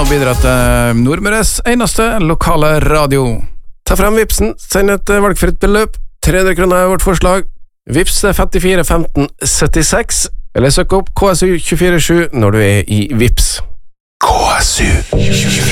og bidra til Nordmøres eneste lokale radio. Ta frem Vipsen, send et valgfritt beløp. 300 kroner er vårt forslag. Vips er 54 15 76, eller søk opp KSU 24/7 når du er i Vips. KSU